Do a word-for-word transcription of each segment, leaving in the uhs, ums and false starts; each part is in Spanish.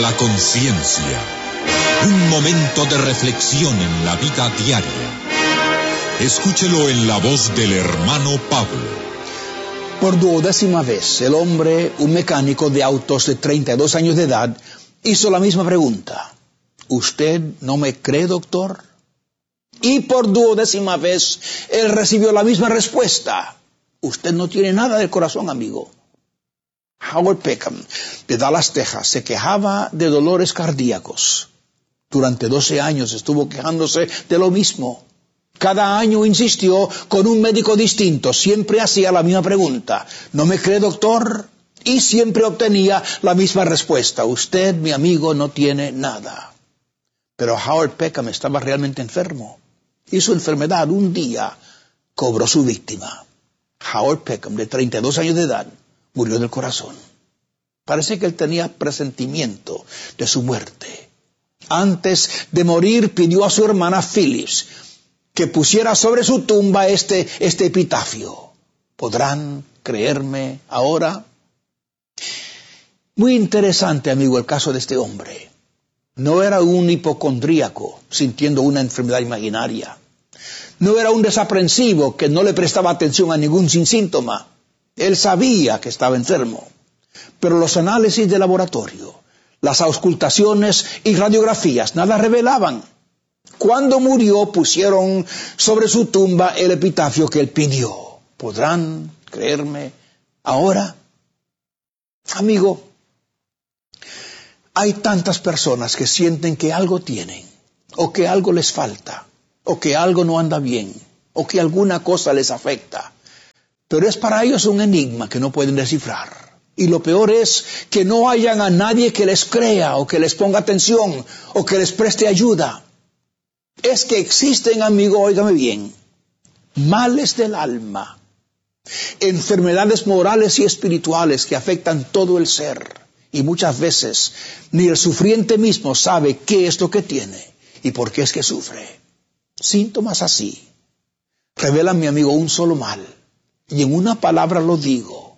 La conciencia, un momento de reflexión en la vida diaria. Escúchelo en la voz del hermano Pablo. Por duodécima vez, el hombre, un mecánico de autos de treinta y dos años de edad, hizo la misma pregunta. ¿Usted no me cree, doctor? Y por duodécima vez, él recibió la misma respuesta. Usted no tiene nada del corazón, amigo. Howard Peckham, de Dallas, Texas, se quejaba de dolores cardíacos. Durante doce años estuvo quejándose de lo mismo. Cada año insistió con un médico distinto. Siempre hacía la misma pregunta. ¿No me cree, doctor? Y siempre obtenía la misma respuesta. Usted, mi amigo, no tiene nada. Pero Howard Peckham estaba realmente enfermo. Y su enfermedad un día cobró su víctima. Howard Peckham, de treinta y dos años de edad, murió del corazón. Parece que él tenía presentimiento de su muerte. Antes de morir pidió a su hermana Phyllis que pusiera sobre su tumba este, este epitafio. ¿Podrán creerme ahora? Muy interesante, amigo, el caso de este hombre. No era un hipocondríaco sintiendo una enfermedad imaginaria. No era un desaprensivo que no le prestaba atención a ningún síntoma. Él sabía que estaba enfermo. Pero los análisis de laboratorio, las auscultaciones y radiografías nada revelaban. Cuando murió pusieron sobre su tumba el epitafio que él pidió. ¿Podrán creerme ahora? Amigo, hay tantas personas que sienten que algo tienen, o que algo les falta, o que algo no anda bien, o que alguna cosa les afecta. Pero es para ellos un enigma que no pueden descifrar. Y lo peor es que no hayan a nadie que les crea, o que les ponga atención, o que les preste ayuda. Es que existen, amigo, óigame bien, males del alma, enfermedades morales y espirituales que afectan todo el ser. Y muchas veces ni el sufriente mismo sabe qué es lo que tiene y por qué es que sufre. Síntomas así revelan, mi amigo, un solo mal. Y en una palabra lo digo: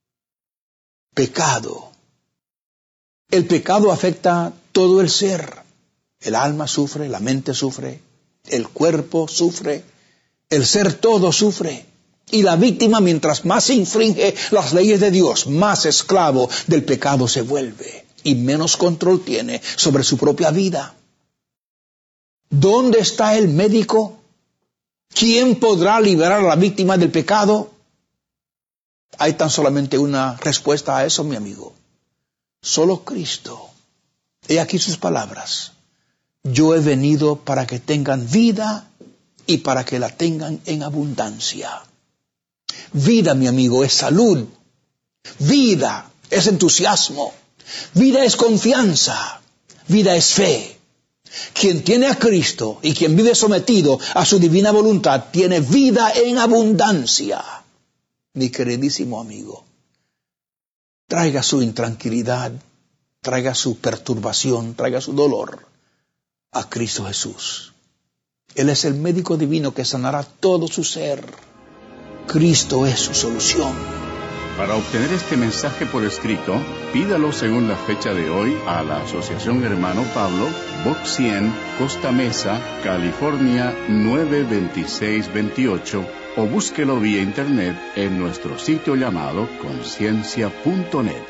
pecado. El pecado afecta todo el ser. El alma sufre, la mente sufre, el cuerpo sufre, el ser todo sufre. Y la víctima, mientras más infringe las leyes de Dios, más esclavo del pecado se vuelve y menos control tiene sobre su propia vida. ¿Dónde está el médico? ¿Quién podrá liberar a la víctima del pecado? Hay tan solamente una respuesta a eso, mi amigo. Solo Cristo. He aquí sus palabras. Yo he venido para que tengan vida y para que la tengan en abundancia. Vida, mi amigo, es salud. Vida es entusiasmo. Vida es confianza. Vida es fe. Quien tiene a Cristo y quien vive sometido a su divina voluntad tiene vida en abundancia. Mi queridísimo amigo, traiga su intranquilidad, traiga su perturbación, traiga su dolor a Cristo Jesús. Él es el médico divino que sanará todo su ser. Cristo es su solución. Para obtener este mensaje por escrito, pídalo según la fecha de hoy a la Asociación Hermano Pablo, Box cien, Costa Mesa, California nueve veintiséis veintiocho, o búsquelo vía internet en nuestro sitio llamado conciencia punto net.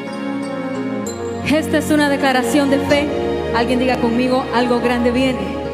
Esta es una declaración de fe. Alguien diga conmigo: algo grande viene.